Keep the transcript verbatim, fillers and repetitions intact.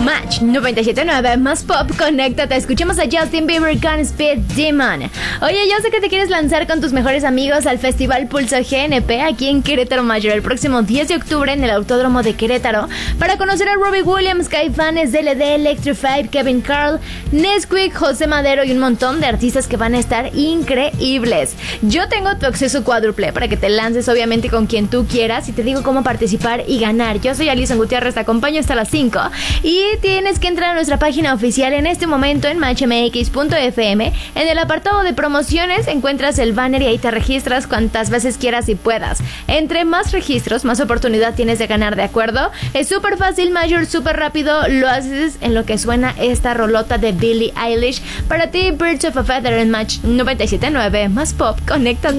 Match noventa y siete punto nueve más pop, conéctate. Escuchemos a Justin Bieber con Speed Demon. Oye, yo sé que te quieres lanzar con tus mejores amigos al Festival Pulso G N P aquí en Querétaro Mayor el próximo diez de octubre en el Autódromo de Querétaro para conocer a Robbie Williams, Caifanes, D L D, Electrified, Kevin Carl, Nesquik, José Madero y un montón de artistas que van a estar increíbles. Yo tengo tu acceso cuádruple para que te lances obviamente con quien tú quieras y te digo cómo participar y ganar. Yo soy Alison Gutiérrez, te acompaño hasta las cinco y tienes que entrar a nuestra página oficial en este momento en match m x punto f m. En el apartado de promociones encuentras el banner y ahí te registras cuantas veces quieras y puedas. Entre más registros, más oportunidad tienes de ganar, ¿de acuerdo? Es súper fácil, Mayor, súper rápido. Lo haces en lo que suena esta rolota de Billie Eilish. Para ti, Birds of a Feather en Match noventa y siete punto nueve más pop, conecta.